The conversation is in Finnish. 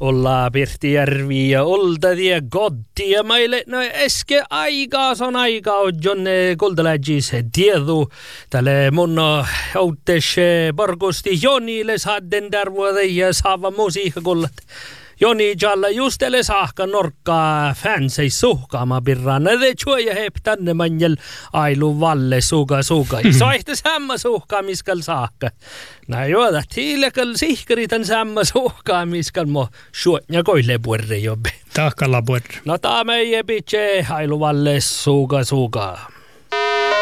Olla Pirttijärvi ja Oldadi ja Goddi ja meille no eske aikaa on aikaa jonne kultalägis tiedu tälle mun auttes bargosti Jonille sadden darvuode ja saava musiikkakullat. Joni jalla just ele saakka norkkaa fansei suhkaama pirraan. Ne chuoja hep tänne manjel ailu valle suga. Soihte samma suhkaamiskal saakka. No juoda, tiilekal sihkaritan samma suhkaamiskal mo suotja koille puerre jobbe. Tahkalla puerre. No taa meie pitse ailu valle suga.